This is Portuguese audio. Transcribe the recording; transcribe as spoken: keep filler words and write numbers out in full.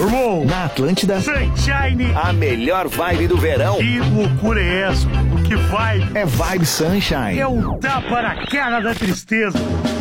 Irmão, Na Atlântida, Sunshine. a melhor vibe do verão Que loucura é essa? Que vibe. é Vibe Sunshine. É um tapa na cara da tristeza.